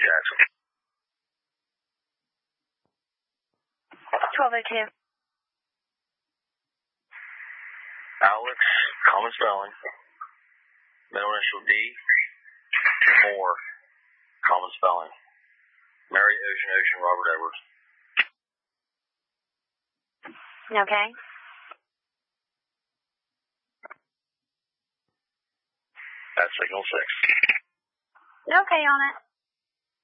Jackson. 1202. Alex, common spelling. Middle initial D. Moore, common spelling. Mary, Ocean, Robert Edwards. Okay. That's signal 6. Okay on it.